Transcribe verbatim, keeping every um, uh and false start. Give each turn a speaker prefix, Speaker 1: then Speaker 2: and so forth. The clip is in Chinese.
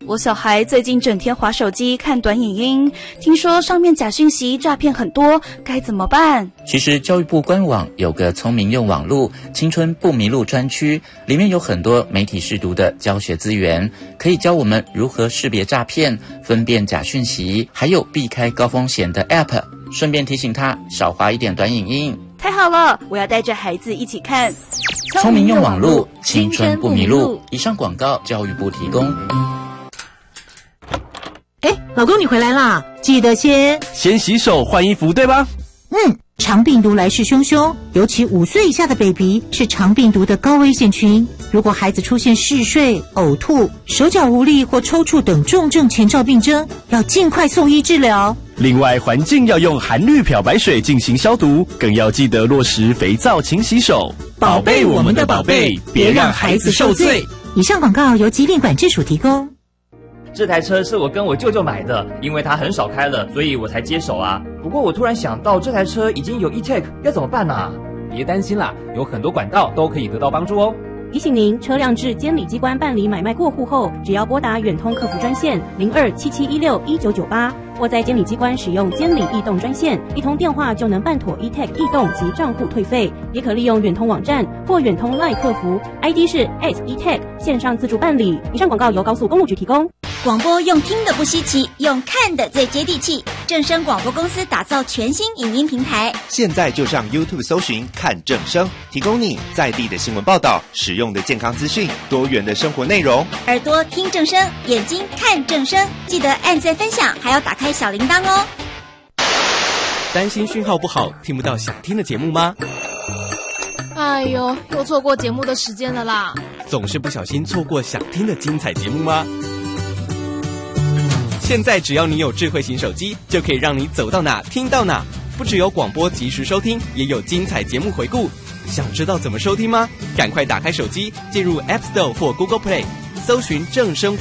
Speaker 1: 我小孩最近整天滑手机看短影音，听说上面假讯息诈骗很多，该怎么办？
Speaker 2: 其实教育部官网有个聪明用网路青春不迷路专区，里面有很多媒体识读的教学资源，可以教我们如何识别诈骗、分辨假讯息，还有避开高风险的 App， 顺便提醒他少滑一点短影音。
Speaker 1: 太好了，我要带着孩子一起看
Speaker 2: 聪明用网路青春不迷路。以上广告教育部提供。
Speaker 3: 哎，老公你回来啦，记得先
Speaker 4: 先洗手换衣服对吧？
Speaker 3: 嗯，肠病毒来势汹汹，尤其五岁以下的 baby 是肠病毒的高危险群。如果孩子出现嗜睡、呕吐、手脚无力或抽搐等重症前兆病征，要尽快送医治疗。
Speaker 4: 另外，环境要用含氯漂白水进行消毒，更要记得落实肥皂勤洗手，宝贝我们的宝贝，别让孩子受罪。
Speaker 3: 以上广告由疾病管制署提供。
Speaker 5: 这台车是我跟我舅舅买的，因为他很少开了，所以我才接手啊。不过我突然想到，这台车已经有 e-tag， 要怎么办啊？
Speaker 6: 别担心啦，有很多管道都可以得到帮助哦。
Speaker 7: 提醒您，车辆至监理机关办理买卖过户后，只要拨打远通客服专线零二七七一六一九九八，或在监理机关使用监理易动专线，一通电话就能办妥 e-tag 易动及账户退费。也可利用远通网站或远通 LINE 客服 ，I D 是 at e-tag， 线上自助办理。以上广告由高速公路局提供。
Speaker 8: 广播用听的不稀奇，用看的最接地气。正声广播公司打造全新影音平台，
Speaker 9: 现在就上 YouTube 搜寻看正声，提供你在地的新闻报道、实用的健康资讯、多元的生活内容。
Speaker 8: 耳朵听正声，眼睛看正声，记得按赞分享，还要打开小铃铛哦。
Speaker 10: 担心讯号不好，听不到想听的节目吗？
Speaker 11: 哎呦，又错过节目的时间了啦！
Speaker 10: 总是不小心错过想听的精彩节目吗？现在只要你有智慧型手机，就可以让你走到哪听到哪。不只有广播及时收听，也有精彩节目回顾。想知道怎么收听吗？赶快打开手机，进入 App Store 或 Google Play，搜寻正声